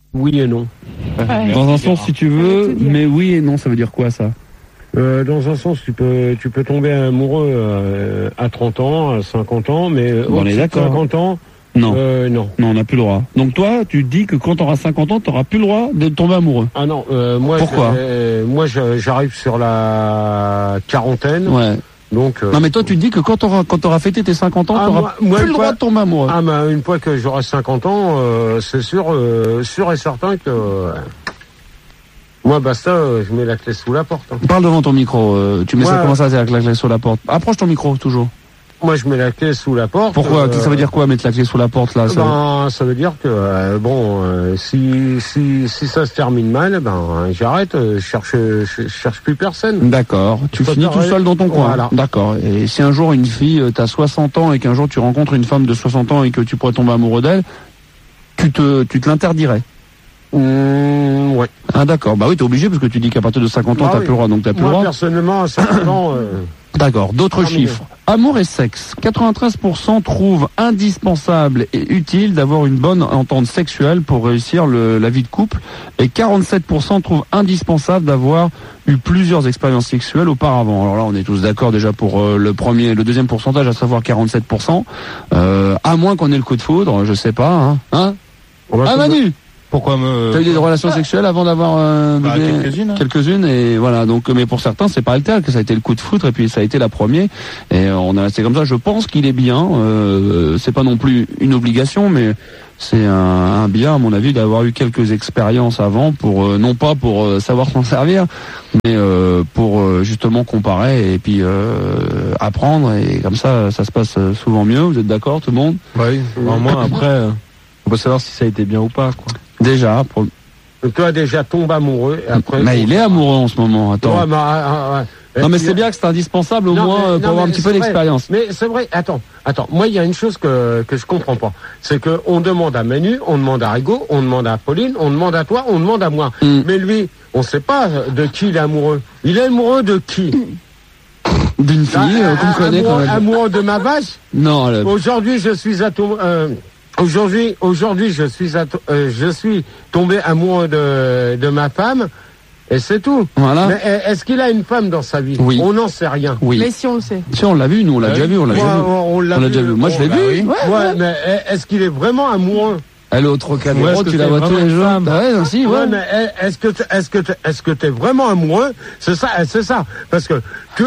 Oui et non. Ouais. Dans un sens, si tu veux, mais oui et non, ça veut dire quoi, ça? Dans un sens, tu peux tomber amoureux à 30 ans, à 50 ans, mais on est d'accord. 50 ans, non. Non. Non, on n'a plus le droit. Donc toi, tu dis que quand tu auras 50 ans, tu n'auras plus le droit de tomber amoureux. Ah non, moi, pourquoi? J'arrive sur la quarantaine. Ouais. Donc, non mais toi tu dis que quand t'auras fêté tes 50 ans, t'auras plus le droit de tomber amoureux. Ah mais une fois que j'aurai 50 ans, c'est sûr et certain que moi basta, je mets la clé sous la porte. Hein. Parle devant ton micro, tu mets ça comment ça avec la clé sous la porte? Approche ton micro toujours. Moi je mets la clé sous la porte. Pourquoi? Ça veut dire quoi mettre la clé sous la porte là? Ça veut dire que si ça se termine mal, j'arrête, je cherche plus personne. D'accord. Tu finis tout seul dans ton coin. Voilà. D'accord. Et si un jour une fille t'as 60 ans et qu'un jour tu rencontres une femme de 60 ans et que tu pourrais tomber amoureux d'elle, tu te l'interdirais? Ouais. Ah d'accord. Bah oui, t'es obligé parce que tu dis qu'à partir de 50 ans t'as plus le droit, donc t'as plus le droit. Personnellement à 50 ans. D'accord. D'autres chiffres. Amour et sexe. 93% trouvent indispensable et utile d'avoir une bonne entente sexuelle pour réussir la vie de couple. Et 47% trouvent indispensable d'avoir eu plusieurs expériences sexuelles auparavant. Alors là, on est tous d'accord déjà pour le deuxième pourcentage, à savoir 47%. À moins qu'on ait le coup de foudre, je sais pas. Hein Manu! Pourquoi T'as eu des relations sexuelles avant d'avoir quelques-unes, et voilà. Donc, mais pour certains, c'est pas le cas, que ça a été le coup de foudre et puis ça a été la première. Et on a resté comme ça. Je pense qu'il est bien. C'est pas non plus une obligation, mais c'est un bien à mon avis d'avoir eu quelques expériences avant pour non pas pour savoir s'en servir, mais pour justement comparer et puis apprendre et comme ça se passe souvent mieux. Vous êtes d'accord, tout le monde? Oui. Moi après, on peut savoir si ça a été bien ou pas, quoi. Déjà. Toi déjà tombe amoureux. Et après, mais il est amoureux en ce moment. Attends. Ouais, non mais c'est bien que c'est indispensable au moins pour avoir un petit peu d'expérience. Mais c'est vrai. Attends. Moi il y a une chose que je comprends pas. C'est que on demande à Manu, on demande à Rigaud, on demande à Pauline, on demande à toi, on demande à moi. Mais lui, on sait pas de qui il est amoureux. Il est amoureux de qui? D'une fille qu'on connaît quand même. Amoureux de ma vache? Non. Aujourd'hui je suis Aujourd'hui, je suis tombé amoureux de ma femme, et c'est tout. Voilà. Mais est-ce qu'il a une femme dans sa vie? Oui. On n'en sait rien. Oui. Mais si on le sait. Si on l'a vu, nous on l'a déjà vu, on l'a déjà vu. Moi je l'ai vu. Ouais, mais est-ce qu'il est vraiment amoureux? Elle est au Trocadéro, tu la vois tous les jours. Ouais, mais est-ce que t'es vraiment amoureux? C'est ça. Parce que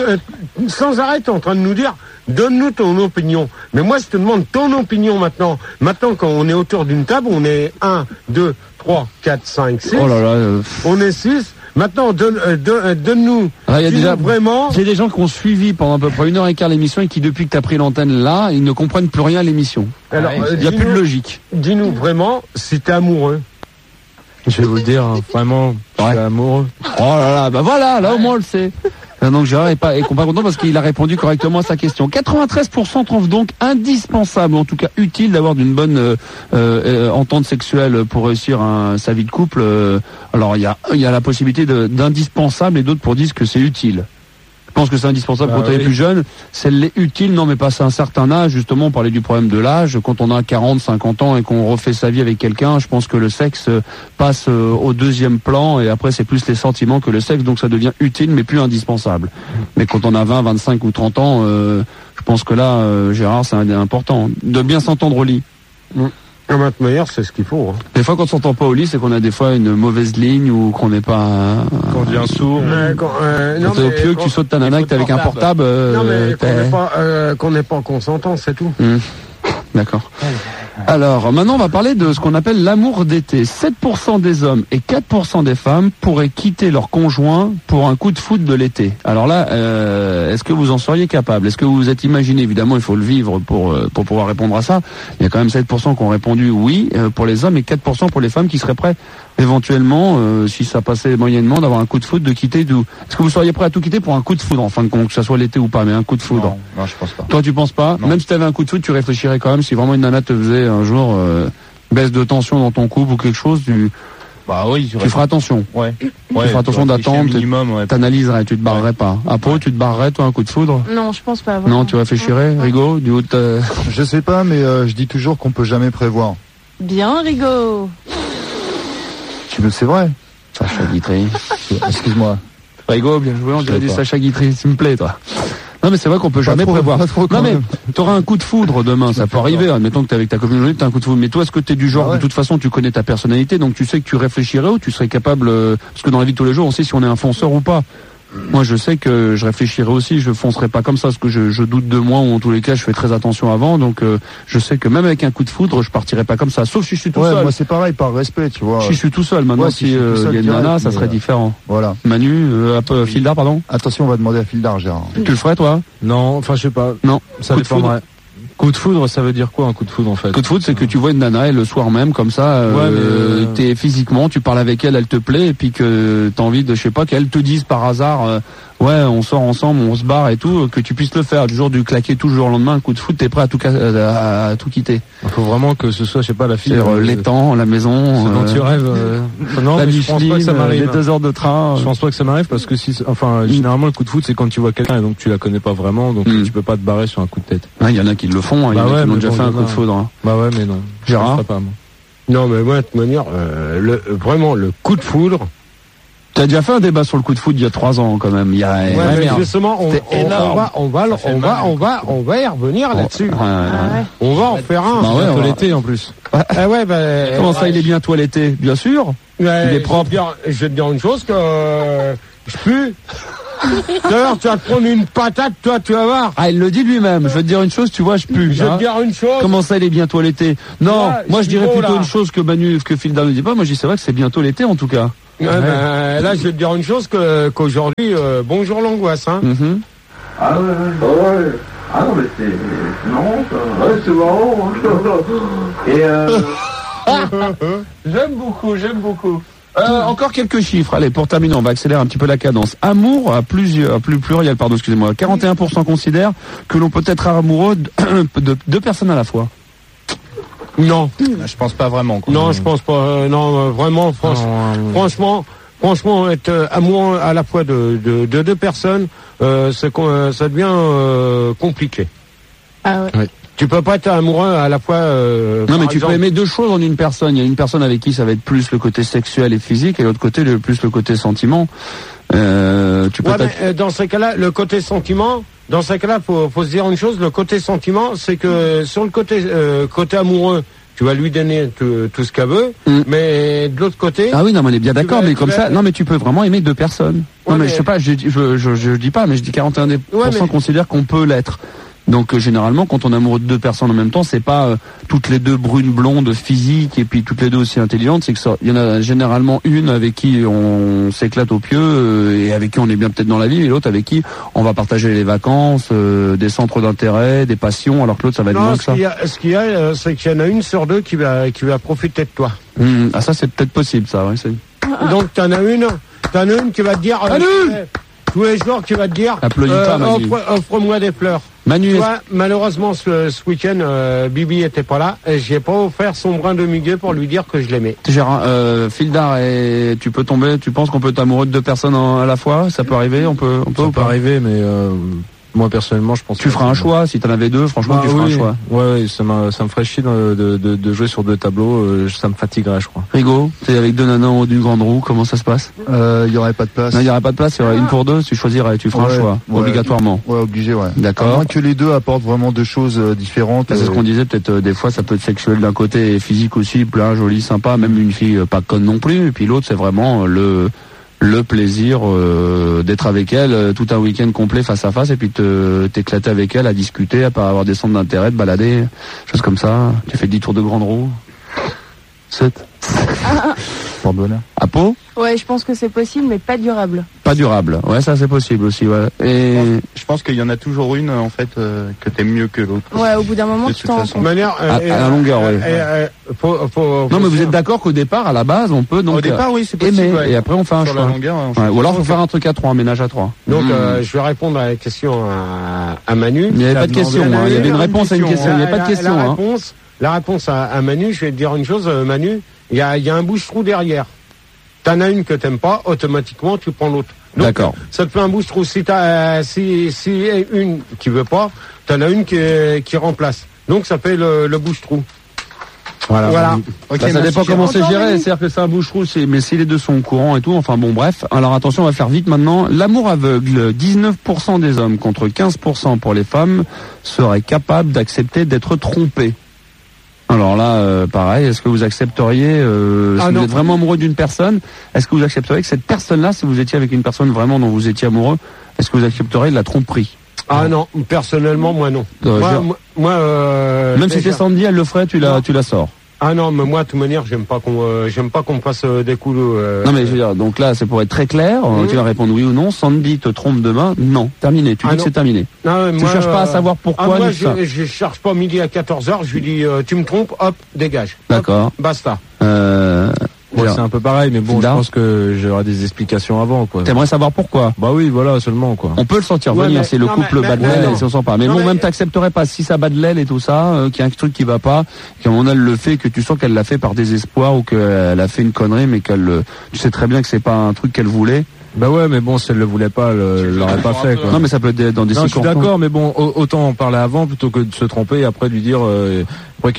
sans arrêt, t'es en train de nous dire, donne-nous ton opinion. Mais moi, je te demande ton opinion maintenant. Maintenant, quand on est autour d'une table, on est 1, 2, 3, 4, 5, 6. Oh là là. On est 6. Maintenant, donne-nous. Il y a déjà vraiment. Il y a des gens qui ont suivi pendant à peu près 1h15 l'émission et qui, depuis que tu as pris l'antenne là, ils ne comprennent plus rien à l'émission. Alors, il n'y a plus de logique. Dis-nous vraiment si t'es amoureux. Je vais vous le dire, vraiment, je suis amoureux. Oh là là, bah voilà, là au moins on le sait. Donc Gérard est pas content parce qu'il a répondu correctement à sa question. 93% trouvent donc indispensable, en tout cas utile, d'avoir d'une bonne entente sexuelle pour réussir sa vie de couple. Alors il y a la possibilité d'indispensable et d'autres pour dire que c'est utile. Je pense que c'est indispensable quand on est plus jeune. C'est utile, non mais passé un certain âge, justement, on parlait du problème de l'âge. Quand on a 40, 50 ans et qu'on refait sa vie avec quelqu'un, je pense que le sexe passe au deuxième plan et après c'est plus les sentiments que le sexe, donc ça devient utile mais plus indispensable. Mais quand on a 20, 25 ou 30 ans, je pense que là, Gérard, c'est important de bien s'entendre au lit. À votre meilleur, c'est ce qu'il faut. Hein. Des fois, quand on s'entend pas au lit, c'est qu'on a des fois une mauvaise ligne ou qu'on n'est pas. Qu'on devient sourd. Quand t'es au pieu, que tu sautes ta nana, que t'es avec un portable. Non, mais qu'on n'est pas consentant, c'est tout. D'accord. Alors, maintenant, on va parler de ce qu'on appelle l'amour d'été. 7% des hommes et 4% des femmes pourraient quitter leur conjoint pour un coup de foudre de l'été. Alors là, est-ce que vous en seriez capable? Est-ce que vous vous êtes imaginé? Évidemment, il faut le vivre pour pouvoir répondre à ça. Il y a quand même 7% qui ont répondu oui pour les hommes et 4% pour les femmes qui seraient prêts éventuellement, si ça passait moyennement, d'avoir un coup de foudre, de quitter d'où. Est-ce que vous seriez prêt à tout quitter pour un coup de foudre, en fin de compte, que ça soit l'été ou pas, mais un coup de foudre? Non, je pense pas. Toi, tu penses pas? Non. Même si tu avais un coup de foudre, tu réfléchirais quand même si vraiment une nana te faisait un jour baisse de tension dans ton couple ou quelque chose, bah oui, tu feras attention. Ouais. Tu feras attention d'attendre, t'analyserais, tu te barrerais pas. À Pau, tu te barrerais, toi, un coup de foudre? Non, je pense pas. Vraiment. Non, tu réfléchirais, Rigaud, du haut de... Je sais pas, mais je dis toujours qu'on peut jamais prévoir. Bien, Rigaud. C'est vrai. Sacha Guitry. Excuse-moi. Rigo, bien joué, on dirait du Sacha Guitry, s'il me plaît, toi. Non, mais c'est vrai qu'on peut jamais prévoir. Non, mais t'auras un coup de foudre demain, ça peut arriver. Admettons que t'es avec ta copine aujourd'hui, t'as un coup de foudre. Mais toi, est-ce que t'es du genre, de toute façon, tu connais ta personnalité, donc tu sais que tu réfléchirais ou tu serais capable, parce que dans la vie de tous les jours, on sait si on est un fonceur ou pas. Moi, je sais que je réfléchirais aussi, je foncerais pas comme ça, parce que je doute de moi, ou en tous les cas, je fais très attention avant, donc je sais que même avec un coup de foudre, je partirais pas comme ça, sauf si je suis tout seul. Moi, c'est pareil, par respect, tu vois. Si je suis tout seul, maintenant, si il y a une nana, ça serait différent. Voilà. Manu, Fildar, pardon. Attention, on va demander à Fildar, Gérard. Tu le ferais, toi? Non, enfin, je sais pas. Non. Ça dépendrait. Coup de foudre, ça veut dire quoi un coup de foudre en fait? Coup de foudre, c'est que tu vois une nana et le soir même, comme ça, t'es physiquement, tu parles avec elle, elle te plaît, et puis que t'as envie de, je sais pas, qu'elle te dise par hasard, ouais, on sort ensemble, on se barre et tout, que tu puisses le faire. Du jour du claquer tout le jour au lendemain, un coup de foudre, t'es prêt à tout quitter. Il faut vraiment que ce soit, je sais pas, la fille. L'étang, la maison. Ce dont tu rêves. Non, la mais je pense pas que ça m'arrive. Les 2 heures de train. Je pense pas que ça m'arrive parce que généralement le coup de foudre c'est quand tu vois quelqu'un et donc tu la connais pas vraiment, donc tu peux pas te barrer sur un coup de tête. Il y en a qui le font, il y en a qui l'ont déjà fait un coup de foudre. Hein. Bah ouais, mais non. Gérard. Pas, moi. Non, mais moi, de toute manière, vraiment, le coup de foudre. T'as déjà fait un débat sur le coup de foudre il y a 3 ans, quand même. Mais justement, on va y revenir là-dessus. On va en faire un. Bientôt l'été, en plus. Comment ça, il est bien toiletté? Bien sûr. Il est propre. Je vais te dire une chose que, je pue. D'ailleurs, tu vas te prendre une patate, toi, tu vas voir. Ah, il le dit lui-même. Je vais te dire une chose, tu vois, je pue. Je vais te dire une chose. Comment ça, il est bientôt l'été? Non, moi, je dirais plutôt une chose que Fildar ne dit pas. Moi, je dis, c'est vrai que c'est bientôt l'été, en tout cas. Là, je vais te dire une chose qu'aujourd'hui, bonjour l'angoisse, hein. Ah ouais. Ah non, mais c'est marrant. Et J'aime beaucoup. Encore quelques chiffres. Allez, pour terminer, on va accélérer un petit peu la cadence. Amour à pluriel, pardon, excusez-moi. 41% considèrent que l'on peut être amoureux de 2 personnes à la fois. Non. Je pense pas vraiment. Quoi. Non, je pense pas. Non, vraiment, franchement, être amoureux à la fois de 2 personnes, ça devient compliqué. Ah ouais. Oui. Tu peux pas être amoureux à la fois. Non, mais tu peux aimer 2 choses en une personne. Il y a une personne avec qui ça va être plus le côté sexuel et physique, et l'autre côté plus le côté sentiment. Dans ces cas-là, le côté sentiment. Dans ces cas-là, faut se dire une chose. Le côté sentiment, c'est que sur le côté amoureux, tu vas lui donner tout ce qu'elle veut, mais de l'autre côté. Ah oui, non, mais on est bien d'accord, mais comme ça, non, mais tu peux vraiment aimer 2 personnes. Non, mais je sais pas, je dis pas, mais je dis 41% considèrent qu'on peut l'être. Donc généralement, quand on est amoureux de 2 personnes en même temps, c'est pas toutes les 2 brunes blondes physiques et puis toutes les 2 aussi intelligentes. C'est que il y en a généralement une avec qui on s'éclate au pieu et avec qui on est bien peut-être dans la vie, et l'autre avec qui on va partager les vacances, des centres d'intérêt, des passions, alors que l'autre ça va être moins que ça. Ce qu'il y a, c'est qu'il y en a une sur 2 qui va profiter de toi. Ah ça c'est peut-être possible ça. Ouais, donc t'en as une qui va te dire. Tous les jours, qui va te dire. Offre-moi des fleurs. Manu, malheureusement, ce week-end, Bibi était pas là. Et j'ai pas offert son brin de muguet pour lui dire que je l'aimais. Gérard, Fildar, et tu penses qu'on peut être amoureux de 2 personnes à la fois? Ça peut arriver? On peut pas arriver, mais moi personnellement, je pense. Tu feras un choix. Si t'en avais 2, franchement, tu feras un choix. Ouais, ça me ferait chier de jouer sur 2 tableaux. Ça me fatiguerait, je crois. Rigo, t'es avec 2 nanas en haut d'une grande roue. Comment ça se passe? Il y aurait pas de place. Non, il y aurait pas de place. Il y aurait une pour 2. Tu choisirais, tu feras un choix obligatoirement. Ouais, obligé, ouais. D'accord. À moins que les 2 apportent vraiment 2 choses différentes. C'est ce qu'on disait. Peut-être des fois, ça peut être sexuel d'un côté et physique aussi, plein, joli, sympa. Même une fille pas conne non plus. Et puis l'autre, c'est vraiment le plaisir d'être avec elle tout un week-end complet face à face et puis t'éclater avec elle, à discuter, à pas avoir des centres d'intérêt, de balader, choses comme ça. Tu fais 10 tours de grande roue. 7. Pour bonheur. À Pau? Ouais, je pense que c'est possible, mais pas durable. Pas durable. Ouais, ça c'est possible aussi. Ouais. Et je pense qu'il y en a toujours une en fait que t'aimes mieux que l'autre. Ouais, au bout d'un moment, tu t'en rends compte. À la longueur, ouais. Non, mais vous êtes d'accord qu'au départ, à la base, on peut donc. Au départ, oui, c'est possible. Aimer, ouais. Et après, on fait un choix. Sur la longueur. Ou alors, faut faire un truc à 3, un ménage à 3. Donc, je vais répondre à la question à Manu. Il n'y avait pas de question. Il y avait une réponse à une question. Il n'y a pas de question. La réponse à Manu, je vais te dire une chose, Manu. Il y a un bouche-trou derrière. T'en as une que t'aimes pas, automatiquement tu prends l'autre. D'accord. Ça te fait un bouche-trou. Si une qui veut pas, t'en as une qui remplace. Donc ça fait le bouche-trou. Voilà. Okay, ça dépend comment c'est géré, c'est-à-dire que c'est un bouche-trou, mais si les deux sont au courant et tout, enfin bon bref. Alors attention, on va faire vite maintenant. L'amour aveugle, 19% des hommes contre 15% pour les femmes seraient capables d'accepter d'être trompés. Alors là, pareil, est-ce que vous accepteriez, si vous êtes vraiment amoureux d'une personne, est-ce que vous accepteriez que cette personne-là, si vous étiez avec une personne vraiment dont vous étiez amoureux, est-ce que vous accepteriez de la tromperie? Ah non, personnellement, moi non. Même si c'est Sandy, elle le ferait, tu la sors. Ah non, mais moi, de toute manière, j'aime pas qu'on fasse des coups de... Non mais je veux dire, donc là, c'est pour être très clair, tu vas répondre oui ou non. Sandy te trompe demain, non, terminé, tu dis que c'est terminé. Non, tu cherches pas à savoir pourquoi. Moi, je cherche pas midi à 14h, je lui dis, tu me trompes, hop, dégage. D'accord. Hop, basta. Ouais, c'est un peu pareil, mais bon, je pense que j'aurai des explications avant, quoi. T'aimerais savoir pourquoi? Bah oui, voilà, seulement, quoi. On peut le sentir venir, c'est le couple bas de l'aile, et si on sent pas. Mais bon, même t'accepterais pas, si ça bat de l'aile et tout ça, qu'il y a un truc qui va pas, qu'à un moment elle le fait, que tu sens qu'elle l'a fait par désespoir, ou qu'elle a fait une connerie, mais tu sais très bien que c'est pas un truc qu'elle voulait. Bah ouais, mais bon, si elle le voulait pas, elle l'aurait pas fait, quoi. Non, mais ça peut être dans des circonstances. Je suis d'accord, mais bon, autant en parler avant plutôt que de se tromper et après lui dire, après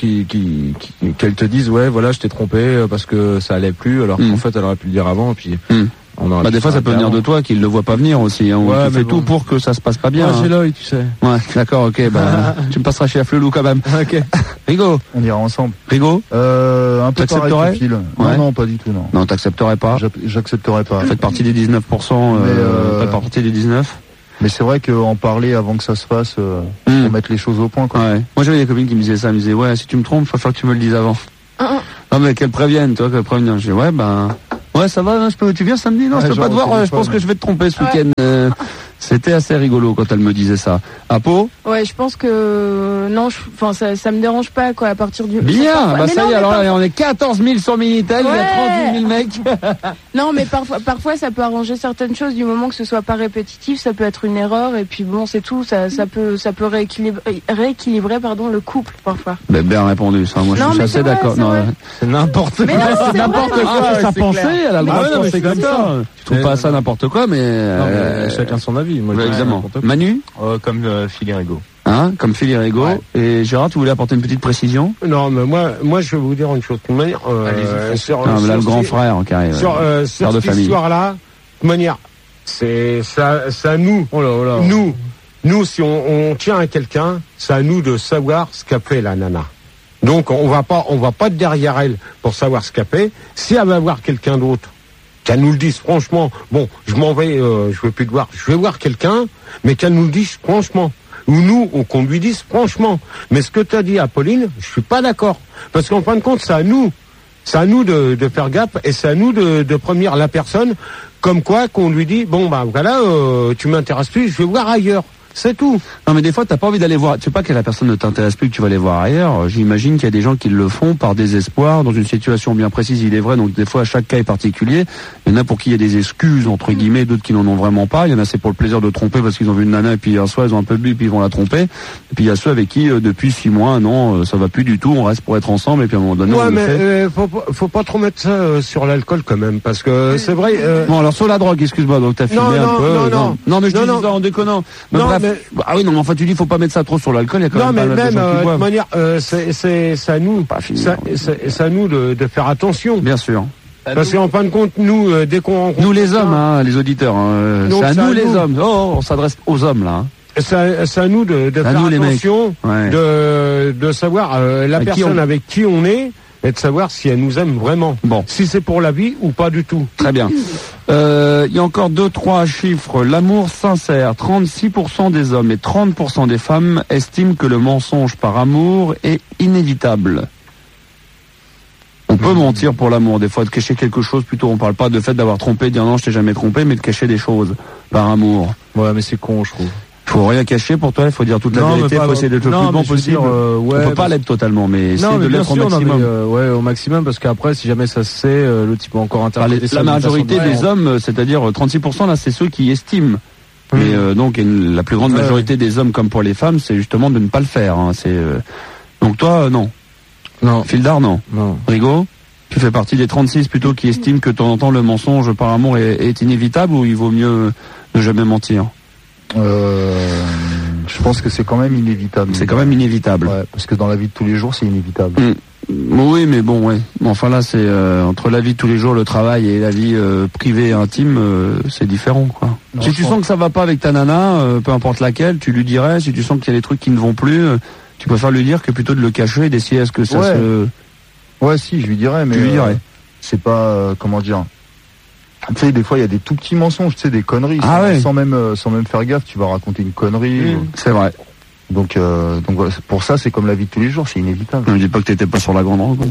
qu'elle te dise, ouais, voilà, je t'ai trompé parce que ça allait plus, alors qu'en fait, elle aurait pu le dire avant, et puis. Des fois, ça peut venir de toi, qu'il le voit pas venir aussi. Hein, on fait tout pour que ça se passe pas bien. Ouais, j'ai l'œil, tu sais. Ouais, d'accord, ok. Bah, tu me passeras chez la Flelou quand même. Ok. Rigo. On ira ensemble. Rigo. Un peu pareil. Non, pas du tout, non. Non, t'accepterais pas. J'accepterais pas. Faites partie des 19%. Faites partie des 19. Mais c'est vrai qu'en parler avant que ça se fasse, pour mettre les choses au point, quoi. Ouais. Moi, j'avais des copines qui me disaient ça. Elles me disaient, ouais, si tu me trompes, je préfère que tu me le dises avant. Non, mais qu'elles préviennent, toi, qu'elles préviennent. Je dis, ouais, ouais, ça va, tu viens samedi? Non, je peux pas te voir, je pense que je vais te tromper ce week-end. C'était assez rigolo quand elle me disait ça. Apo? Ouais, je pense que non, ça me dérange pas, quoi, à partir du... Bien, bah ça y est, alors là, on est 14 000 sur Minitel, il y a 38 000 mecs. Non, mais parfois ça peut arranger certaines choses du moment que ce soit pas répétitif, ça peut être une erreur, et puis bon, c'est tout, ça peut rééquilibrer, le couple, parfois. Ben, bien répondu, ça, moi je suis assez d'accord. C'est n'importe quoi. C'est n'importe quoi, sa pensée, elle a le droit de penser comme ça. Tu trouves pas ça n'importe quoi, mais... Chacun son avis. Moi, évidemment. Manu? Comme Filirigo. Hein, comme Filirigo. Ouais. Et Gérard, tu voulais apporter une petite précision? Non, mais moi, je vais vous dire une chose. De toute manière, là, le grand frère qui arrive. Sur cette histoire-là, de toute manière, c'est à nous. Oh là. Nous, si on tient à quelqu'un, c'est à nous de savoir ce qu'a fait la nana. Donc, on va pas être derrière elle pour savoir ce qu'a fait. Si elle va voir quelqu'un d'autre, qu'elle nous le dise franchement, bon, je m'en vais, je vais plus te voir, je vais voir quelqu'un, mais qu'elle nous le dise franchement. Ou nous, qu'on lui dise franchement. Mais ce que tu as dit à Pauline, je suis pas d'accord. Parce qu'en fin de compte, c'est à nous de faire gaffe, et c'est à nous de prévenir la personne, comme quoi qu'on lui dit, bon, bah voilà, tu m'intéresses plus, je vais voir ailleurs. C'est tout. Non, mais des fois, t'as pas envie d'aller voir. Tu sais pas que la personne ne t'intéresse plus, que tu vas aller voir ailleurs. J'imagine qu'il y a des gens qui le font par désespoir, dans une situation bien précise, il est vrai. Donc, des fois, chaque cas est particulier. Il y en a pour qui il y a des excuses, entre guillemets, d'autres qui n'en ont vraiment pas. Il y en a, c'est pour le plaisir de tromper parce qu'ils ont vu une nana et puis un soir, ils ont un peu bu et puis ils vont la tromper. Et puis, il y a ceux avec qui, depuis 6 mois, 1 an, ça va plus du tout. On reste pour être ensemble et puis à un moment donné, on le fait. Faut pas trop mettre ça sur l'alcool quand même, parce que c'est vrai. Bon, alors sur la drogue, excuse-moi, donc t'as filmé un peu. Non, mais je dis ça en déconnant. Ah oui, non, mais enfin, tu dis, faut pas mettre ça trop sur l'alcool, il y a quand même pas mal de gens qui boivent. De manière, c'est à nous, c'est à nous de faire attention. Bien sûr. Parce qu'en fin de compte, nous, dès qu'on rencontre... Nous les hommes, les auditeurs, c'est à nous les hommes. Oh, on s'adresse aux hommes, là. C'est à nous de faire attention, de savoir la personne avec qui on est, et de savoir si elle nous aime vraiment. Bon. Si c'est pour la vie ou pas du tout. Très bien. Il y a encore 2-3 chiffres. L'amour sincère, 36% des hommes et 30% des femmes estiment que le mensonge par amour est inévitable. On peut mentir pour l'amour, des fois de cacher quelque chose, plutôt on parle pas de fait d'avoir trompé, de dire non je t'ai jamais trompé, mais de cacher des choses par amour. Ouais, mais c'est con, je trouve. Faut rien cacher pour toi, il faut dire toute la vérité, il faut essayer d'être le plus bon possible. On peut pas l'être totalement, mais essayer de l'être au maximum. Au maximum, parce qu'après, si jamais ça se sait, le type peut encore interpréter ça. La majorité des hommes, c'est-à-dire 36%, là, c'est ceux qui estiment. Mais donc, la plus grande majorité des hommes, comme pour les femmes, c'est justement de ne pas le faire. Hein. Donc toi, non. Non. Fildar, non. Rigo, tu fais partie des 36 plutôt qui estiment que de temps en temps le mensonge par amour est inévitable, ou il vaut mieux ne jamais mentir? Je pense que c'est quand même inévitable. C'est quand même inévitable. Ouais, parce que dans la vie de tous les jours, c'est inévitable. Oui, mais bon, ouais. Enfin là, c'est entre la vie de tous les jours, le travail et la vie privée et intime, c'est différent, quoi. Non, si tu sens que ça va pas avec ta nana, peu importe laquelle, tu lui dirais. Si tu sens qu'il y a des trucs qui ne vont plus, tu préfères lui dire que plutôt de le cacher et d'essayer à ce que ça se... Ouais, si, je lui dirais, mais tu lui dirais. c'est pas comment dire. Tu sais, des fois, il y a des tout petits mensonges, tu sais, des conneries, sans même faire gaffe, tu vas raconter une connerie. C'est vrai. Donc voilà, pour ça, c'est comme la vie de tous les jours, c'est inévitable. Ne me dis pas que t'étais pas sur la grande rencontre.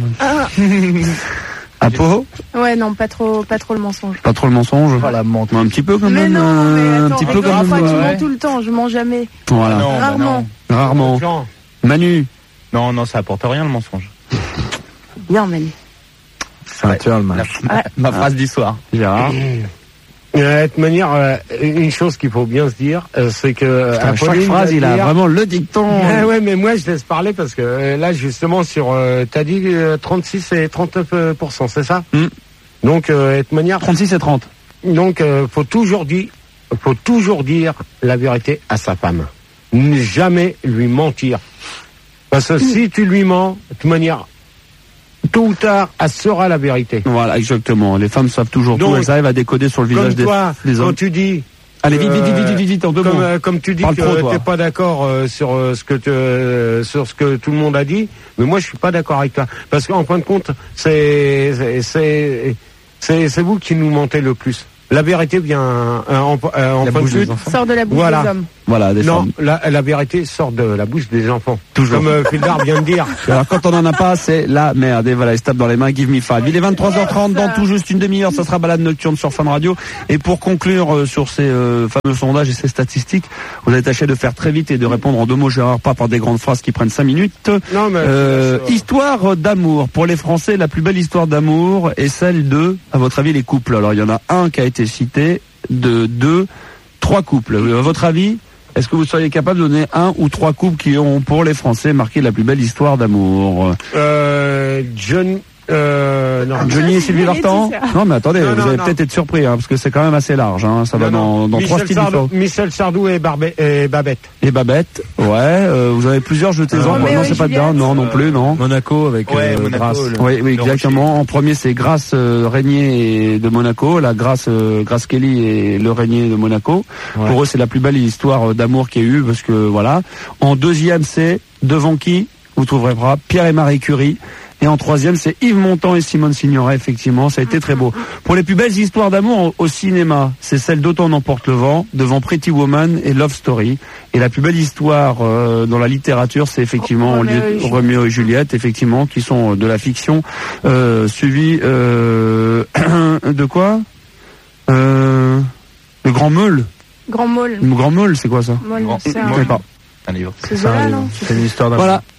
Apo? Ouais, non, pas trop le mensonge. Pas trop le mensonge? Pas la menthe. Un petit peu quand Mais même. non, mais attends, un petit peu quand même. tu mens tout le temps, je mens jamais. Voilà. Non, Rarement. Rarement. Manu? Non, ça apporte rien le mensonge. Bien, Manu. C'est un tueur, le match. Ma phrase du soir. Gérard? De toute manière, une chose qu'il faut bien se dire, c'est que À chaque phrase, il a vraiment le dicton. Ouais, mais moi je laisse parler parce que là justement sur, t'as dit 36 et 39%, c'est ça? Donc de toute manière. 36 et 30. Donc faut toujours dire la vérité à sa femme. Ne jamais lui mentir, parce que si tu lui mens, de toute manière, tôt ou tard, elle saura la vérité. Voilà, exactement. Les femmes savent toujours tout, elles arrivent à décoder sur le visage des hommes. Quand tu dis... Allez, vite, en deux mots. Comme tu dis Parle trop, que toi. t'es pas d'accord sur ce que tout le monde a dit, mais moi je suis pas d'accord avec toi. Parce qu'en fin de compte, c'est vous qui nous mentez le plus. La vérité vient en fin de suite. Sort de la bouche des hommes. Voilà, des Non, femmes. la vérité sort de la bouche des enfants. Toujours. Comme Fildar vient de dire. Alors quand on en a pas, c'est la merde. Et voilà, il se tape dans les mains, give me five. Il est 23h30, dans tout juste une demi-heure, ça sera balade nocturne sur Fun Radio. Et pour conclure sur ces fameux sondages et ces statistiques, vous avez tâché de faire très vite et de répondre en deux mots, Gérard, pas par des grandes phrases qui prennent 5 minutes. Non, mais histoire d'amour. Pour les Français, la plus belle histoire d'amour est celle de, à votre avis, les couples. Alors il y en a un qui a été cité, deux, trois couples. À votre avis, est-ce que vous seriez capable de donner un ou trois couples qui ont, pour les Français, marqué la plus belle histoire d'amour? Johnny et Sylvie Vartan? Non, mais attendez, vous allez peut-être être surpris, parce que c'est quand même assez large, ça va dans trois styles différents. Michel Sardou et Babette. Et Babette, ouais, vous avez plusieurs, jetez-en. Non, c'est pas dedans, non plus, non. Monaco avec Grace. Oui, exactement. En premier, c'est Grace Régnier de Monaco, la Grace Kelly et le Régnier de Monaco. Ouais. Pour eux, c'est la plus belle histoire d'amour qu'il y a eu, parce que voilà. En deuxième, c'est devant qui vous trouverez pas Pierre et Marie Curie. Et en troisième, c'est Yves Montand et Simone Signoret, effectivement, ça a été très beau. Pour les plus belles histoires d'amour au cinéma, c'est celle d'Autant n'emporte le vent, devant Pretty Woman et Love Story. Et la plus belle histoire dans la littérature, c'est effectivement Roméo et Juliette, effectivement, qui sont de la fiction, suivi de quoi Le Grand Meule. Grand Meule. Le Grand Meule, c'est quoi ça? Meule, c'est un livre. C'est Zola, non? C'est une histoire d'amour. Voilà.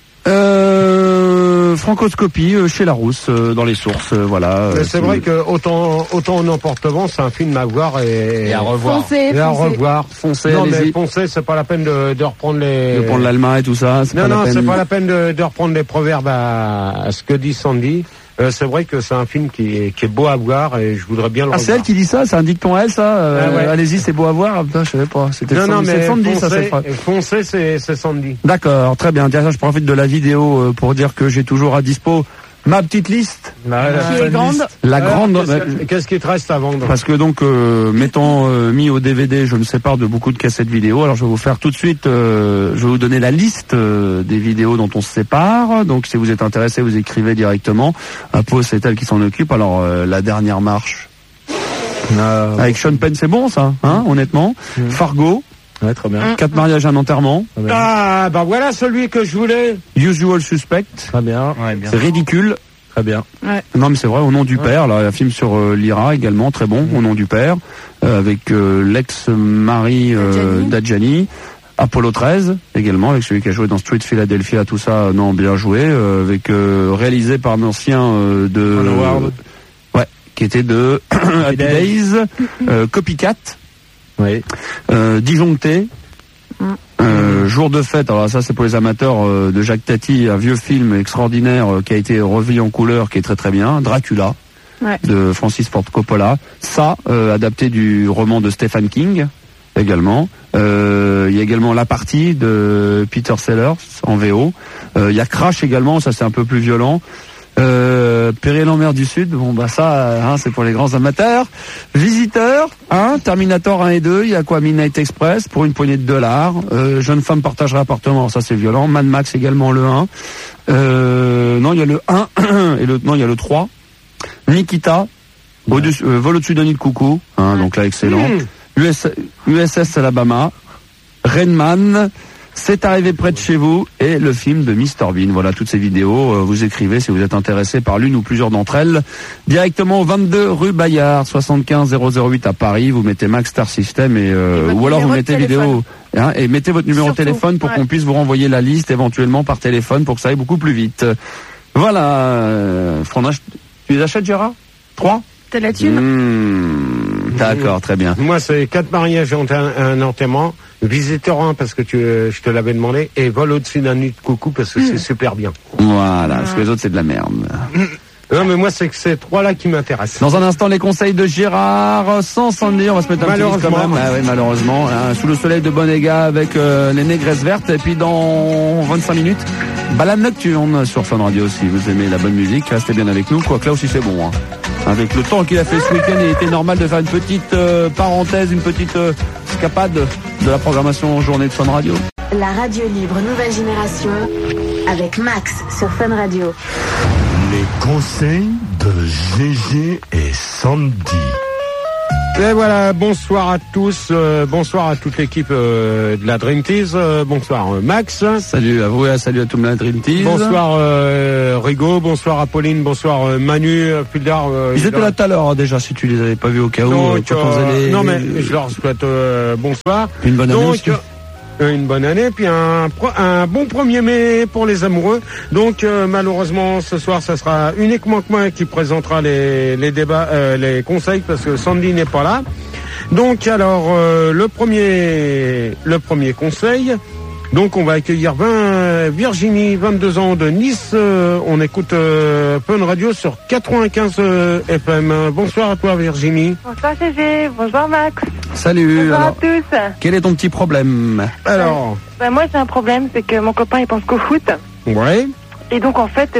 Francoscopie chez Larousse dans les sources, voilà. C'est vrai que autant on emporte le vent, c'est un film à voir et à revoir. Foncez. À revoir. Foncez, non allez-y. mais foncez, c'est pas la peine de reprendre les. De prendre l'Allemagne et tout ça. Non, c'est pas la peine de reprendre les proverbes à ce que dit Sandy. C'est vrai que c'est un film qui est beau à voir et je voudrais bien le revoir. C'est elle qui dit ça, c'est un dicton à elle, ça. Ouais. Allez-y, c'est beau à voir. Putain, je savais pas. C'était Sandy, ça c'est vrai. Foncez, c'est Sandy. D'accord, très bien. Tiens, je profite de la vidéo pour dire que j'ai toujours à dispo ma petite liste. Qui est grande. La grande. Qu'est-ce qui te reste à vendre? Parce que donc, m'étant mis au DVD, je me sépare de beaucoup de cassettes vidéo. Alors, je vais vous faire tout de suite, je vais vous donner la liste des vidéos dont on se sépare. Donc, si vous êtes intéressé, vous écrivez directement. Apo, c'est elle qui s'en occupe. Alors, La Dernière Marche. Avec Sean Penn, c'est bon, ça, honnêtement. Fargo. Ouais, très bien. 4 mariages, un enterrement. Ah, bah voilà celui que je voulais. Usual Suspect. Très bien. Ouais, bien. C'est ridicule. Très bien. Ouais. Non, mais c'est vrai, Au nom du père, là, un film sur l'IRA également, très bon, Au nom du père, avec l'ex-mari d'Adjani. Apollo 13 également, avec celui qui a joué dans Street Philadelphia, tout ça, non, bien joué, avec réalisé par un ancien de ouais, qui était de Happy Days, Copycat. Oui. Disjoncté. Jour de fête, alors ça c'est pour les amateurs de Jacques Tati, un vieux film extraordinaire qui a été revu en couleur, qui est très très bien. Dracula, de Francis Ford Coppola. Ça, adapté du roman de Stephen King. également. Il y a également La Partie de Peter Sellers en VO. Il y a Crash également, ça c'est un peu plus violent. Péril en mer du Sud, bon bah ça c'est pour les grands amateurs. Visiteur, Terminator 1 et 2, il y a quoi, Midnight Express pour une poignée de dollars. Jeune femme partagerait appartement, ça c'est violent. Mad Max également le 1. Non, il y a le 1 et il y a le 3. Nikita, Vol au-dessus d'un nid de coucou, donc là excellent. USS Alabama, Rainman, C'est arrivé près de chez vous et le film de Mr Bean. Voilà, toutes ces vidéos, vous écrivez si vous êtes intéressé par l'une ou plusieurs d'entre elles directement au 22 rue Bayard, 75 008 à Paris. Vous mettez Max Star System et ou alors vous mettez vidéo et mettez votre numéro de téléphone pour qu'on puisse vous renvoyer la liste éventuellement par téléphone pour que ça aille beaucoup plus vite. Voilà, tu les achètes, Gérard? 3? T'as la thune? D'accord, très bien. Moi, c'est 4 mariages et un enterrement. Visiteur 1 parce que je te l'avais demandé, et Vol au-dessus d'un nid de coucou parce que c'est super bien. Voilà, parce que les autres c'est de la merde. Non mais moi c'est que ces 3-là qui m'intéressent. Dans un instant les conseils de Gérard, sans Sandy, on va se mettre un petit disque quand même. Ah oui, malheureusement, sous le soleil de Bonega avec les négresses vertes, et puis dans 25 minutes, balade nocturne sur Fun Radio. Si vous aimez la bonne musique, restez bien avec nous, quoique là aussi c'est bon. Avec le temps qu'il a fait ce week-end, il était normal de faire une petite parenthèse, une petite escapade de la programmation journée de Fun Radio. La radio libre nouvelle génération avec Max sur Fun Radio. Les conseils de Gégé et Sandy. Et voilà, bonsoir à tous, bonsoir à toute l'équipe de la Dream Tease, bonsoir Max. Salut à vous et salut à tout la Dream Tease. Bonsoir Rigaud, bonsoir à Pauline, bonsoir Manu, Puldar. Ils étaient là tout à l'heure déjà, si tu les avais pas vus au cas où. Non mais je leur souhaite bonsoir. Une bonne année aussi. Une bonne année, puis un bon 1er mai pour les amoureux. Donc malheureusement ce soir ça sera uniquement que moi qui présentera les débats, les conseils, parce que Sandy n'est pas là. Donc alors le premier conseil. Donc on va accueillir Virginie, 22 ans de Nice. On écoute Fun Radio sur 95 FM. Bonsoir à toi Virginie. Bonsoir Gégé, bonjour Max. Salut. Bonsoir alors, à tous. Quel est ton petit problème? Alors moi j'ai un problème, c'est que mon copain il pense qu'au foot. Ouais. Et donc en fait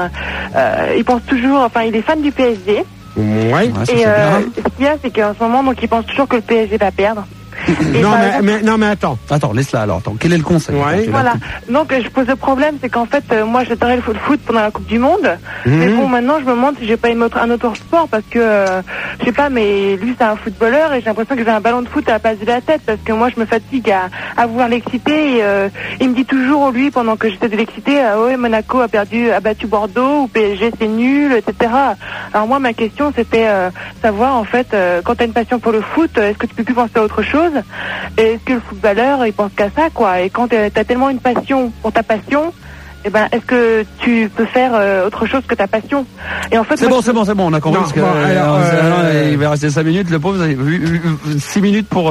il pense toujours, enfin il est fan du PSG. Ouais. Et ce qu'il y a, c'est qu'en ce moment donc il pense toujours que le PSG va perdre. Non mais attends. Attends, laisse-la alors. Attends, quel est le conseil? Voilà. Donc je pose le problème, c'est qu'en fait moi j'adorais le foot pendant la Coupe du Monde. Mais bon, maintenant je me demande si j'ai pas un autre sport, parce que je sais pas, mais lui c'est un footballeur et j'ai l'impression que j'ai un ballon de foot à la place de la tête, parce que moi je me fatigue à vouloir l'exciter, et il me dit toujours, lui, pendant que j'essaie de l'exciter, ouais, Monaco a battu Bordeaux, ou PSG c'est nul, etc. Alors moi ma question c'était savoir en fait, quand t'as une passion pour le foot, est-ce que tu peux plus penser à autre chose? Est-ce que le footballeur il pense qu'à ça, quoi? Et quand t'as tellement une passion pour ta passion, eh ben est-ce que tu peux faire autre chose que ta passion? Et en fait c'est bon, on a compris. Il va rester 5 minutes, le pauvre, vous avez vu 6 minutes pour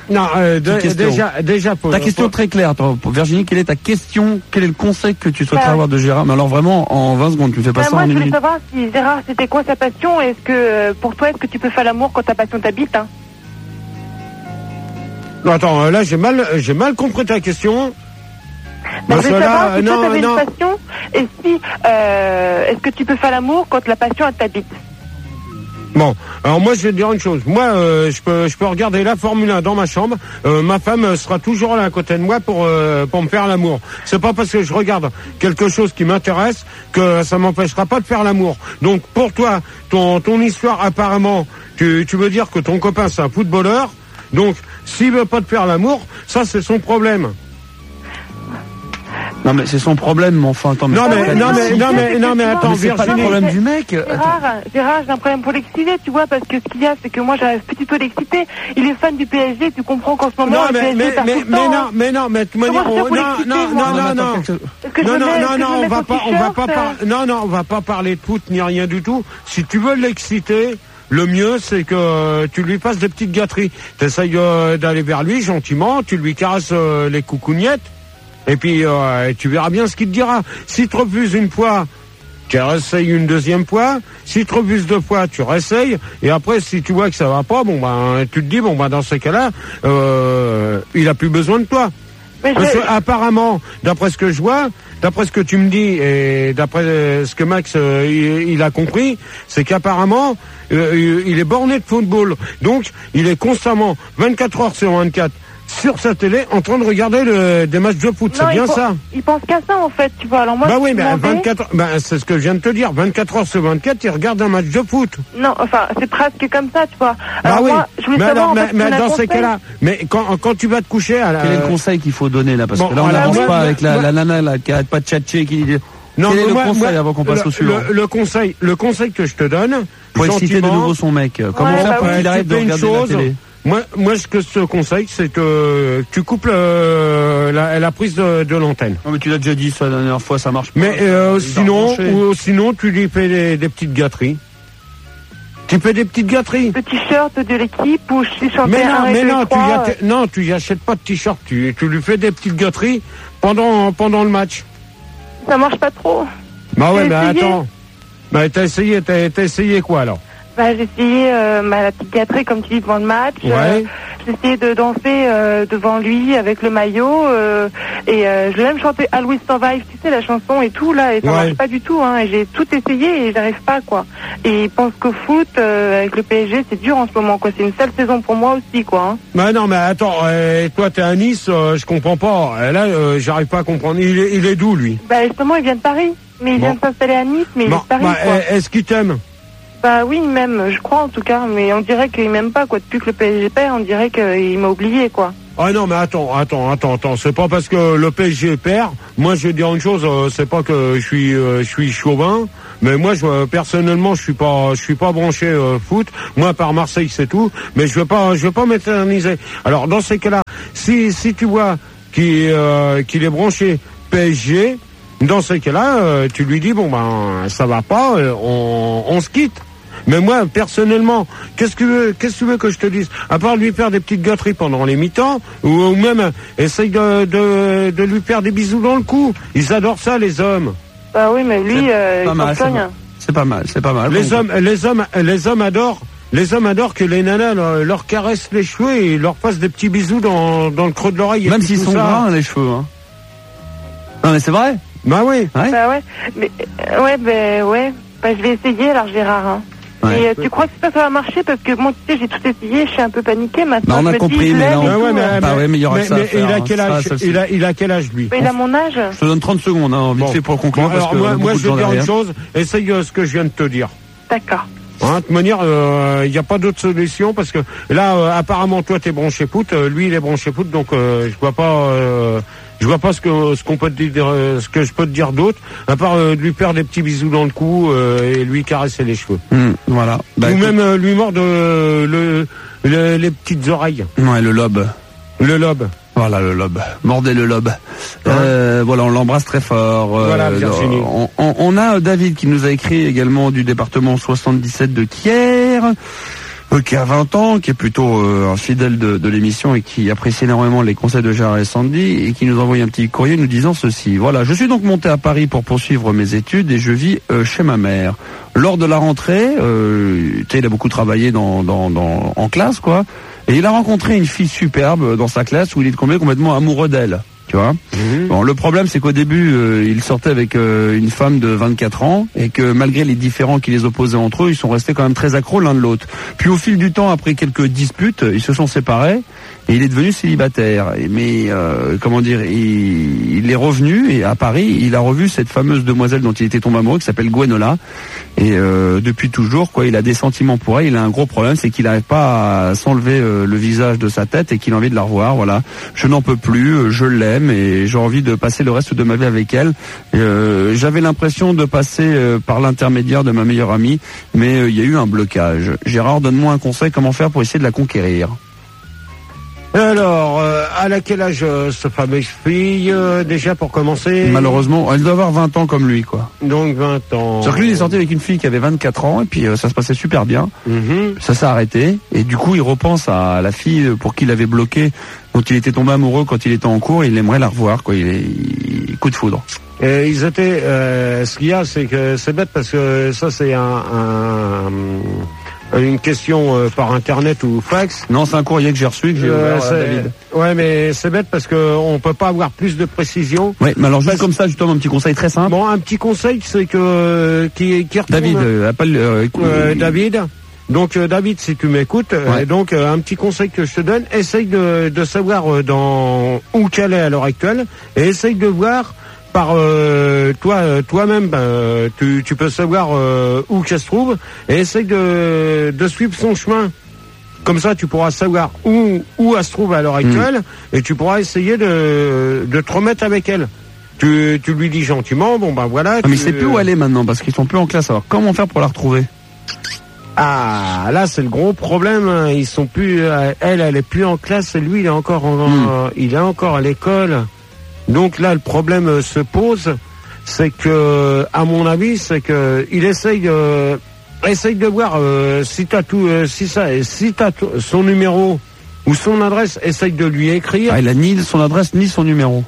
déjà ta question très claire. Virginie, quelle est ta question? Quel est le conseil que tu souhaiterais avoir de Gérard? Mais alors vraiment en 20 secondes, tu fais pas ça en 1 minute. Moi je voulais savoir si Gérard, c'était quoi sa passion? Est-ce que pour toi, est-ce que tu peux faire l'amour quand ta passion t'habite, hein? Non, attends, là j'ai mal compris ta question. Je voulais savoir si toi t'avais une passion, et si est-ce que tu peux faire l'amour quand la passion elle t'habite? Bon, alors moi je vais te dire une chose. Moi je peux regarder la Formule 1 dans ma chambre. Ma femme sera toujours là à côté de moi pour me faire l'amour. C'est pas parce que je regarde quelque chose qui m'intéresse que ça m'empêchera pas de faire l'amour. Donc pour toi, ton histoire apparemment, tu veux dire que ton copain c'est un footballeur. Donc, s'il veut pas te faire l'amour, ça c'est son problème. Non mais c'est son problème, mais enfin attends. Non mais attends, Virginie. C'est pas le problème du mec. Gérard, j'ai un problème pour l'exciter, tu vois, parce que ce qu'il y a, c'est que moi j'arrive petit peu à l'exciter. Il est fan du PSG, tu comprends qu'en ce moment le PSG perd tout le temps. On va pas parler de foot ni rien du tout. Si tu veux l'exciter, le mieux, c'est que tu lui passes des petites gâteries. T'essayes d'aller vers lui gentiment, tu lui caresses les coucougnettes, et puis tu verras bien ce qu'il te dira. S'il te refuse une fois, tu réessayes une deuxième fois. Si tu refuses 2 fois, tu réessayes. Et après, si tu vois que ça va pas, tu te dis, dans ces cas-là, il a plus besoin de toi. Parce que, apparemment, d'après ce que je vois, d'après ce que tu me dis et d'après ce que Max il a compris, c'est qu'apparemment il est borné de football. Donc il est constamment 24 heures sur 24 sur sa télé en train de regarder des matchs de foot. C'est bien ça. Il pense qu'à ça en fait, tu vois. Alors moi, oui, mais 24, c'est ce que je viens de te dire. 24 heures sur 24, il regarde un match de foot. Non, enfin, c'est presque comme ça, tu vois. Alors moi, je voulais savoir, mais dans ces cas-là, mais quand tu vas te coucher, quel est le conseil qu'il faut donner là, parce que là on n'avance pas avec la nana là qui arrête pas de tchatcher, qui dit. Non, quel est le conseil avant qu'on passe au suivant? Le conseil que je te donne, pour exciter de nouveau son mec. Comment faire pour qu'il arrête de regarder la télé? Moi, ce que je te conseille, c'est que tu coupes la prise de l'antenne. Non, mais tu l'as déjà dit ça la dernière fois, ça marche pas. Mais sinon, tu lui fais des petites gâteries. Tu fais des petites gâteries. Le t-shirt de l'équipe ou t-shirt tu lui achètes pas de t-shirt. Tu lui fais des petites gâteries pendant le match. Ça marche pas trop. Attends. T'as essayé quoi alors? J'ai essayé la petite gâterie comme tu dis devant le match. Ouais. J'ai essayé de danser devant lui avec le maillot et je l'ai même chanté Always Survive, tu sais la chanson et tout là, et ça marche pas du tout hein. Et j'ai tout essayé et j'arrive pas quoi. Et il pense qu'au foot avec le PSG c'est dur en ce moment quoi. C'est une sale saison pour moi aussi quoi. Hein. Non mais attends, toi t'es à Nice, je comprends pas. Là j'arrive pas à comprendre. Il est d'où lui? Justement il vient de Paris, mais il vient de s'installer à Nice, mais il est de Paris quoi. Est-ce qu'il t'aime? Oui, il m'aime, je crois en tout cas, mais on dirait qu'il m'aime pas quoi. Depuis que le PSG perd, on dirait qu'il m'a oublié quoi. Ah non mais attends, c'est pas parce que le PSG perd. Moi je vais dire une chose, c'est pas que je suis chauvin, mais moi personnellement je suis pas branché foot. Moi par Marseille c'est tout, mais je veux pas m'éterniser. Alors dans ces cas-là, si tu vois qu'il est branché PSG, dans ces cas-là, tu lui dis ça va pas, on se quitte. Mais moi, personnellement, qu'est-ce que tu veux que je te dise? À part lui faire des petites gâteries pendant les mi-temps, ou même essaye de lui faire des bisous dans le cou. Ils adorent ça, les hommes. Oui, mais lui, c'est pas mal. Les hommes adorent que les nanas leur caressent les cheveux et leur fassent des petits bisous dans le creux de l'oreille. Même s'ils sont gras, les cheveux. Hein. Non, mais c'est vrai. Oui. Mais je vais essayer alors Gérard. Hein. Et tu crois que ça va marcher parce que moi tu sais j'ai tout essayé, je suis un peu paniquée maintenant. On a compris, mais non. Mais il y aura ça. Il a quel âge? Il a quel âge lui? Il a mon âge. Je te donne 30 secondes, vite fait pour conclure. Alors moi je vais dire une chose. Essaye ce que je viens de te dire. D'accord. De toute manière, il n'y a pas d'autre solution parce que là, apparemment, toi, t'es branché foot, lui, il est branché foot, donc je vois pas ce qu'on peut te dire, ce que je peux te dire d'autre, à part lui faire des petits bisous dans le cou et lui caresser les cheveux. Voilà. Ou même lui mordre les petites oreilles. Ouais, le lobe. Le lobe. Voilà le lobe. Mordez le lobe. Voilà, on l'embrasse très fort. Voilà, Virginie. On a David qui nous a écrit également du département 77 de Thiers, qui a 20 ans, qui est plutôt un fidèle de l'émission et qui apprécie énormément les conseils de Gérard et Sandy et qui nous envoie un petit courrier nous disant ceci. Voilà, je suis donc monté à Paris pour poursuivre mes études et je vis chez ma mère. Lors de la rentrée, il a beaucoup travaillé en classe, quoi. Et il a rencontré une fille superbe dans sa classe où il est tombé complètement amoureux d'elle, tu vois. Bon, le problème c'est qu'au début, il sortait avec une femme de 24 ans et que malgré les différends qui les opposaient entre eux, ils sont restés quand même très accros l'un de l'autre. Puis au fil du temps, après quelques disputes, ils se sont séparés et il est devenu célibataire. Mais il est revenu et à Paris, il a revu cette fameuse demoiselle dont il était tombé amoureux qui s'appelle Gwenola. Et depuis toujours, quoi, il a des sentiments pour elle. Il a un gros problème, c'est qu'il n'arrive pas à s'enlever le visage de sa tête et qu'il a envie de la revoir. Voilà, je n'en peux plus, je l'aime et j'ai envie de passer le reste de ma vie avec elle. J'avais l'impression de passer par l'intermédiaire de ma meilleure amie, mais il y a eu un blocage. Gérard, donne-moi un conseil, comment faire pour essayer de la conquérir? Alors, à quel âge cette fameuse fille, déjà pour commencer? Malheureusement, elle doit avoir 20 ans comme lui, quoi. Donc 20 ans. C'est-à-dire que lui, il est sorti avec une fille qui avait 24 ans, et puis ça se passait super bien. Ça s'est arrêté, et du coup, il repense à la fille pour qui il avait bloqué, dont il était tombé amoureux quand il était en cours, et il aimerait la revoir, quoi. Il coup de foudre. Et ils étaient. Ce qu'il y a, c'est que c'est bête parce que ça, c'est une question par internet ou fax. Non, c'est un courrier que j'ai reçu que j'ai ouvert à David. Ouais, mais c'est bête parce que on peut pas avoir plus de précision. Ouais, mais alors juste comme ça, justement, un petit conseil très simple. Bon, un petit conseil, c'est que qui retourne. David, appelle David. Donc David, si tu m'écoutes, donc un petit conseil que je te donne, essaye de savoir où qu'elle est à l'heure actuelle, et essaye de voir par toi-même, tu peux savoir où qu'elle se trouve, et essaye de suivre son chemin. Comme ça, tu pourras savoir où elle se trouve à l'heure actuelle, et tu pourras essayer de te remettre avec elle. Tu lui dis gentiment, bon ben voilà. Mais c'est plus où elle est maintenant, parce qu'ils sont plus en classe. Alors comment faire pour la retrouver? Ah, là c'est le gros problème. Hein. Ils sont plus. Elle est plus en classe, et lui il est encore il est encore à l'école. Donc là le problème se pose, c'est que, à mon avis, c'est que il essaye de voir si t'as son numéro ou son adresse, essaye de lui écrire. Ah, il a ni son adresse ni son numéro.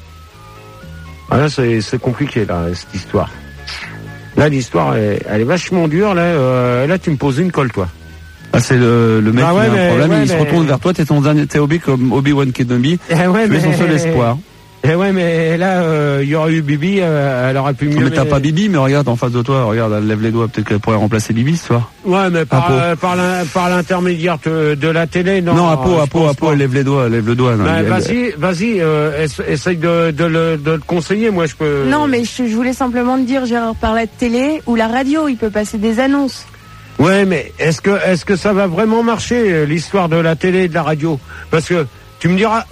Ah là c'est compliqué là cette histoire. Là, l'histoire, elle est vachement dure. Là, tu me poses une colle, toi. Ah, c'est le mec qui a un problème. Il se retourne vers toi. T'es Obi-Wan Kenobi. Tu es son seul espoir. Eh ouais, mais là, il y aurait eu Bibi, elle aurait pu mieux. Mais t'as pas Bibi, mais regarde en face de toi, regarde, elle lève les doigts, peut-être qu'elle pourrait remplacer Bibi ce soir. Ouais, mais par l'intermédiaire de la télé, non. Non, Apo, elle lève les doigts, elle lève le doigt. Non, vas-y, essaye de le conseiller, moi je peux. Non, mais je voulais simplement te dire, Gérard, par la télé ou la radio, il peut passer des annonces. Ouais, mais est-ce que ça va vraiment marcher, l'histoire de la télé et de la radio? Parce que, tu me diras,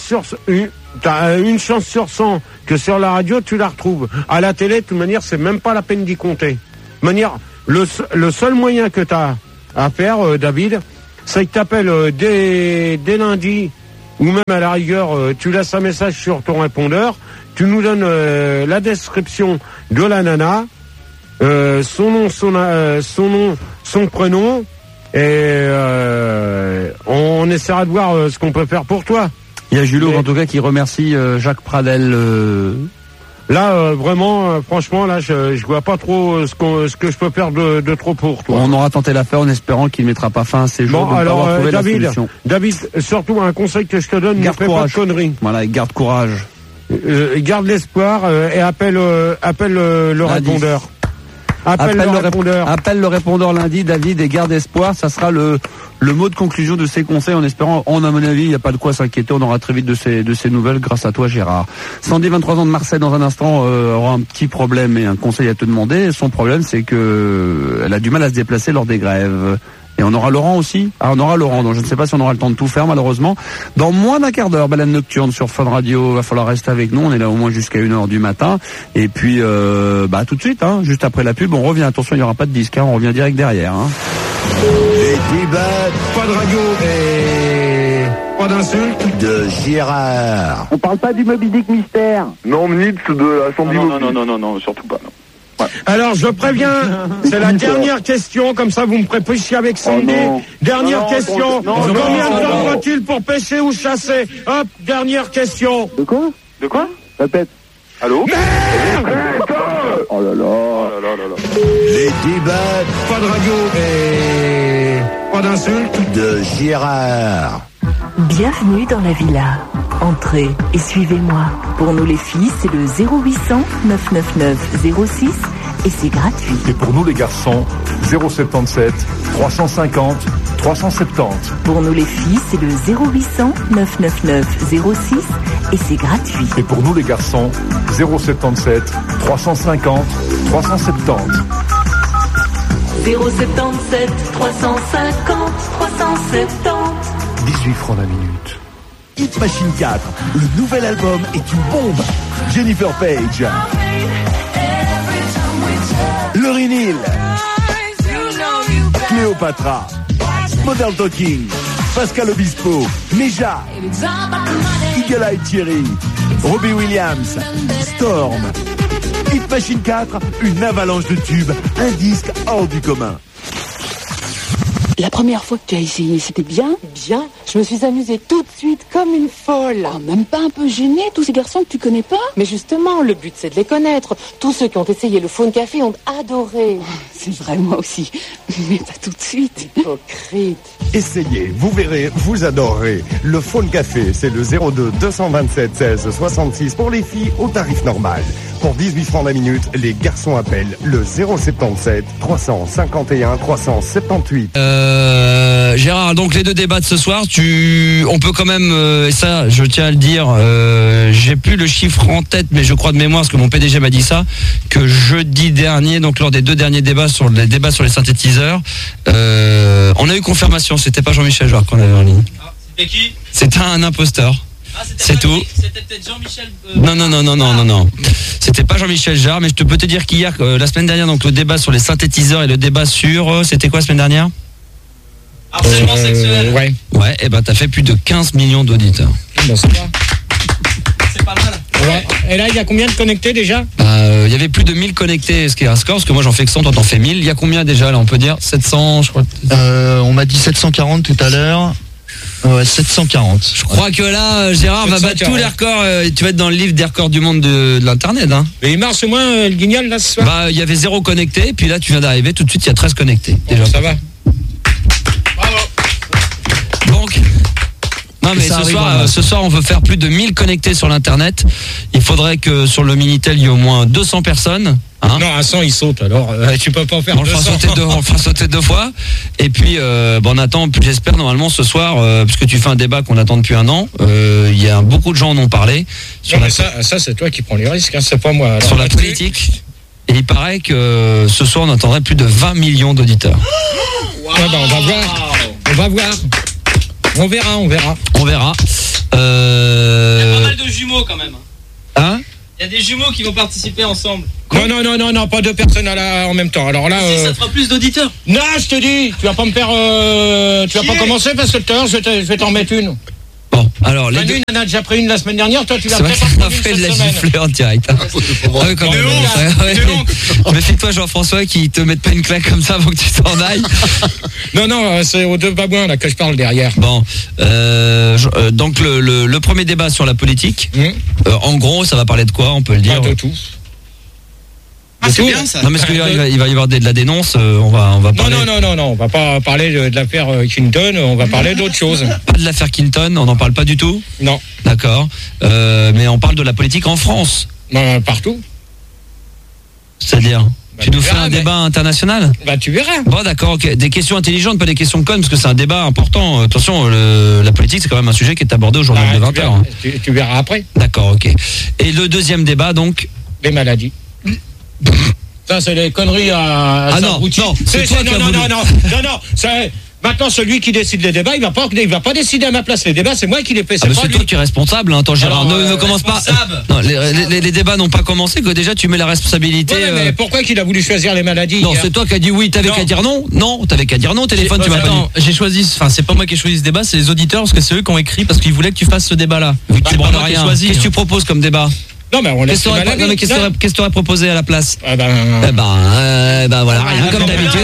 t'as une chance sur 100 que sur la radio tu la retrouves. À la télé, de toute manière, c'est même pas la peine d'y compter. De manière, le seul moyen que t'as à faire, David, c'est que t'appelles dès lundi, ou même à la rigueur, tu laisses un message sur ton répondeur, tu nous donnes la description de la nana, son nom, son prénom, et on essaiera de voir ce qu'on peut faire pour toi. Il y a Julot, en tout cas, qui remercie Jacques Pradel. Là, vraiment, franchement, là, je vois pas trop ce que je peux faire de trop pour toi. On aura tenté l'affaire en espérant qu'il ne mettra pas fin à ses jours. Bon, alors, David, surtout un conseil que je te donne, ne fais pas de conneries. Voilà, garde courage. Garde l'espoir et appelle le répondeur. Appelle le répondeur lundi, David, et garde espoir. Ça sera le mot de conclusion de ces conseils, en espérant, à mon avis, il n'y a pas de quoi s'inquiéter. On aura très vite de ces nouvelles grâce à toi, Gérard. Sandy, 23 ans de Marseille, dans un instant, aura un petit problème et un conseil à te demander. Son problème, c'est que elle a du mal à se déplacer lors des grèves. Et on aura Laurent aussi. Ah, on aura Laurent, donc je ne sais pas si on aura le temps de tout faire, malheureusement. Dans moins d'un quart d'heure, balade nocturne sur Fun Radio. Va falloir rester avec nous. On est là au moins jusqu'à 1h du matin. Et puis, tout de suite, juste après la pub, on revient. Attention, il n'y aura pas de disque, on revient direct derrière. Les débats, pas de radio et pas d'insulte de Gérard. On parle pas du Moby Dick mystère. Non, Nitz de la Sandy. Non, surtout pas, non. Ouais. Alors, je préviens, c'est la dernière question, comme ça vous me ferez pêcher avec Sandy. Dernière question, combien de temps faut-il pour pêcher ou chasser? Hop, dernière question. De quoi? Répète. Allô? Oh là là. Les débats, pas de radio et pas d'insulte de Gérard. Bienvenue dans la villa. Entrez et suivez-moi. Pour nous les filles, c'est le 0800 999 06 et c'est gratuit. Et pour nous les garçons, 077 350 370. Pour nous les filles, c'est le 0800 999 06 et c'est gratuit. Et pour nous les garçons, 077 350 370. 077 350 370. 18 francs la minute. Hit Machine 4, le nouvel album est une bombe. Jennifer Page, Lauryn Hill, Cléopatra, Modern Talking, Pascal Obispo, Meja, Eagle Eye Thierry, Robbie Williams, Storm. Hit Machine 4, une avalanche de tubes, un disque hors du commun. La première fois que tu as essayé, c'était bien? Bien. Je me suis amusée tout de suite comme une folle. Oh, même pas un peu gênée, tous ces garçons que tu connais pas? Mais justement, le but c'est de les connaître. Tous ceux qui ont essayé le Faune Café ont adoré. C'est vrai, moi aussi. Mais pas tout de suite. Hypocrite. Essayez, vous verrez, vous adorerez. Le Faune Café, c'est le 02 227 16 66 pour les filles au tarif normal. Pour 18 francs la minute, les garçons appellent le 077 351 378. Gérard, donc les deux débats de ce soir, on peut quand même, et ça je tiens à le dire, j'ai plus le chiffre en tête, mais je crois de mémoire, parce que mon PDG m'a dit ça, que jeudi dernier, donc lors des deux derniers débats sur les synthétiseurs, on a eu confirmation, c'était pas Jean-Michel Jarre qu'on avait en ligne. Ah, c'était qui? C'était un imposteur. C'est tout. C'était peut-être Jean-Michel. Non. C'était pas Jean-Michel Jarre, mais je peux te dire qu'hier, la semaine dernière, donc le débat sur les synthétiseurs et le débat sur, c'était quoi la semaine dernière? Harcèlement sexuel. Ouais, et ben t'as fait plus de 15 millions d'auditeurs. Bon, ça va. C'est pas mal. Ouais. Et là, il y a combien de connectés déjà? Il y avait plus de 1000 connectés, ce qui est un score, parce que moi j'en fais que 100, toi t'en fais 1000. Il y a combien déjà là, on peut dire 700, je crois. On m'a dit 740 tout à l'heure. Ouais, 740. Je crois que là, Gérard va battre tous les records. Tu vas être dans le livre des records du monde de l'internet. Hein. Mais il marche au moins le guignol là ce soir. Bah, il y avait 0 connecté, puis là tu viens d'arriver, tout de suite il y a 13 connectés. Bon, déjà. Ça va. Donc, non mais ce soir on veut faire plus de 1000 connectés sur l'internet. Il faudrait que sur le Minitel il y ait au moins 200 personnes. Hein, non, à 100 il saute, alors tu peux pas en faire 200. On le fera sauter deux fois. Et puis on attend, j'espère normalement ce soir, puisque tu fais un débat qu'on attend depuis un an, il y a beaucoup de gens en ont parlé. Sur ça c'est toi qui prends les risques, hein, c'est pas moi. Alors, sur la politique. Et il paraît que ce soir on attendrait plus de 20 millions d'auditeurs. Wow. Ouais, bah, on va voir. On verra. On verra. Il y a pas mal de jumeaux quand même. Hein? Il y a des jumeaux qui vont participer ensemble. Non, pas deux personnes en même temps. Alors là, si ça te fera plus d'auditeurs. Non, je te dis, tu vas pas me faire, tu vas pas commencer parce que tout à l'heure je vais t'en mettre une. Bon, alors les deux. Une en a déjà pris une la semaine dernière, toi tu l'as fait de la gifler en direct. Hein. Ouais, quand même. Méfie-toi Jean-François qui te mette pas une claque comme ça avant que tu t'en ailles. Non, c'est aux deux babouins là que je parle derrière. Bon, donc le premier débat sur la politique, en gros ça va parler de quoi, on peut le dire. De tout. Ah, c'est bien ça. Non, mais parce qu'il va y avoir de la dénonce, on va parler. Non, on va pas parler de l'affaire Clinton, on va parler d'autre chose. Pas de l'affaire Clinton, on n'en parle pas du tout? Non. D'accord. Mais on parle de la politique en France. Partout. C'est-à-dire tu nous fais un débat international? Bah tu verras. Bon d'accord, okay. Des questions intelligentes, pas des questions connes, parce que c'est un débat important. Attention, la politique c'est quand même un sujet qui est abordé au journal de 20h. Hein. Tu verras après. D'accord, ok. Et le deuxième débat donc? Les maladies. Ça c'est les conneries à non, c'est toi qui as voulu. Non, c'est maintenant celui qui décide les débats, il va pas décider à ma place les débats, c'est moi qui les fais. C'est toi qui es responsable, hein. Attends Gérard, ne commence pas. Non, les débats n'ont pas commencé, que déjà tu mets la responsabilité. Ouais, mais pourquoi qu'il a voulu choisir les maladies? Non, c'est toi qui as dit oui, t'avais qu'à dire non. Non, t'avais qu'à dire non, téléphone, tu m'as pas dit. J'ai choisi, c'est pas moi qui ai choisi ce débat, c'est les auditeurs parce que c'est eux qui ont écrit parce qu'ils voulaient que tu fasses ce débat là. Tu branles rien. Qu'est-ce que tu proposes comme débat? Non, mais on laisse les maladies. Qu'est-ce que tu aurais proposé à la place? Voilà, rien comme d'habitude.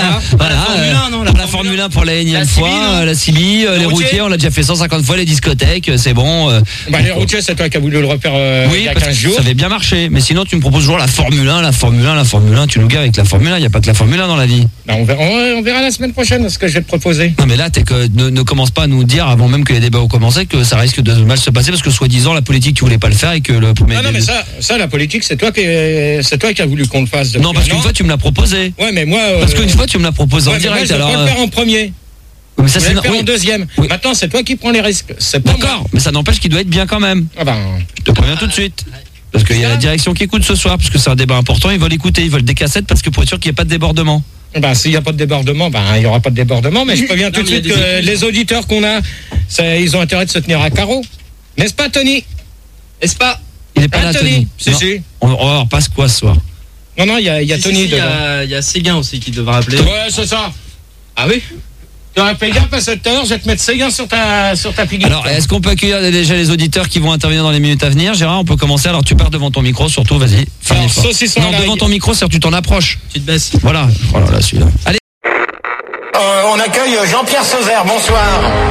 Voilà, la Formule 1 pour la énième fois, la CB, les routiers, on l'a déjà fait 150 fois, les discothèques, c'est bon. Les routiers, c'est toi qui as voulu le repaire il y a 15 jours. Ça avait bien marché, mais sinon tu me proposes toujours la Formule 1, tu nous gars avec la Formule 1, il n'y a pas que la Formule 1 dans la vie. On verra la semaine prochaine ce que je vais te proposer. Non mais là, ne commence pas à nous dire, avant même que les débats ont commencé, que ça risque de mal se passer, parce que soi-disant la politique tu voulais pas le faire et que le premier... Non mais ça la politique c'est toi qui as voulu qu'on le fasse. Non parce qu'une fois tu me l'as proposé. Ouais mais moi parce qu'une fois tu me l'as proposé en direct. Moi, je vais le faire en premier. Mais ça c'est en deuxième. Oui. Maintenant c'est toi qui prends les risques. C'est pas d'accord, mais ça n'empêche qu'il doit être bien quand même. Je te préviens tout de suite. Parce qu'il y a la direction qui écoute ce soir, parce que c'est un débat important, ils veulent écouter, ils veulent des cassettes parce que pour être sûr qu'il n'y ait pas de débordement. S'il n'y a pas de débordement, il n'y aura pas de débordement, mais je préviens tout de suite que les auditeurs qu'on a, ils ont intérêt de se tenir à carreau. N'est-ce pas Tony? N'est-ce pas? Il n'est pas là, Tony. Si. On va voir passe quoi ce soir? Non, il y a Tony dedans. Il y a Séguin aussi qui devra appeler. Ouais, c'est ça. Ah oui? Tu aurais fait gaffe parce que tout à l'heure, je vais te mettre Séguin sur ta pilier. Alors, est-ce qu'on peut accueillir déjà les auditeurs qui vont intervenir dans les minutes à venir? Gérard, on peut commencer. Alors, tu pars devant ton micro, surtout, vas-y. Non, devant ton micro, c'est-à-dire tu t'en approches. Tu te baisses. Voilà. Oh là là, celui-là. Allez. on accueille Jean-Pierre Sauzère. Bonsoir.